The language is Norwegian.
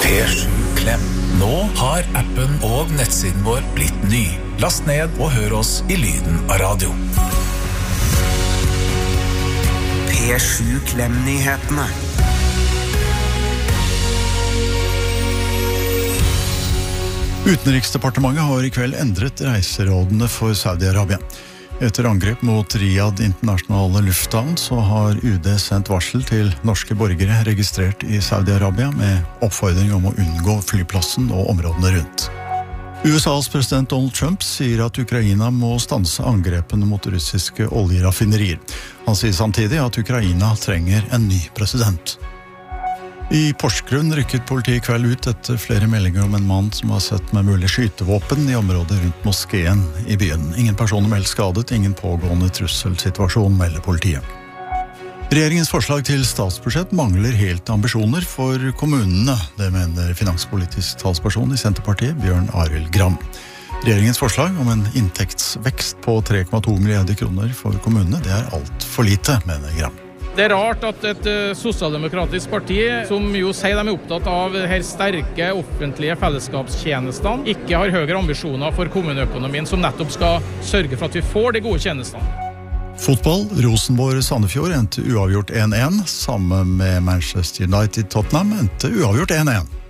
P7 Klem. Nå har appen og nettsiden vår blitt ny. Last ned og hør oss i lyden av radio. P7 Klem-nyhetene. Utenriksdepartementet har i kveld endret reiserådene for Saudi-Arabia. Etter angrep mot Riyadh internasjonale lufthavn så har UD sendt varsel til norske borgere registrert i Saudi-Arabia med oppfordring om å unngå flyplassen og områdene rundt. USAs president Donald Trump sier at Ukraina må stanse angrepene mot russiske oljeraffinerier. Han sier samtidig at Ukraina trenger en ny president. I Porsgrunn rykket politiet i kveld ut etter flere meldinger om en mann som har sett med mulig skytevåpen i området rundt moskeen i byen. Ingen personer meldt skadet, ingen pågående trusselsituasjon, melder politiet. Regjeringens forslag til statsbudsjett mangler helt ambisjoner for kommunene. Det mener finanspolitisk talsperson i Senterpartiet, Bjørn Arild Gram. Regjeringens forslag om en inntektsvekst på 3,2 milliarder kroner for kommunene, det er alt for lite, mener Gram. Det er rart at et sosialdemokratisk parti, som jo sier de er opptatt av her sterke offentlige fellesskapstjenestene, ikke har høyere ambisjoner for kommuneøkonomien, som nettopp skal sørge for at vi får de gode tjenestene. Fotball, Rosenborg-Sandefjord endte uavgjort 1-1, sammen med Manchester United-Tottenham endte uavgjort 1-1.